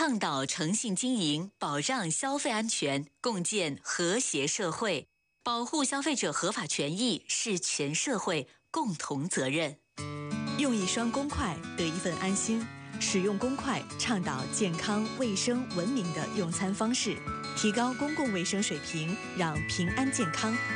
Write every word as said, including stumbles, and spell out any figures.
倡导诚信经营，保障消费安全，共建和谐社会。保护消费者合法权益是全社会共同责任。 用一双公筷得一份安心，使用公筷倡导健康、卫生、文明的用餐方式，提高公共卫生水平，让平安健康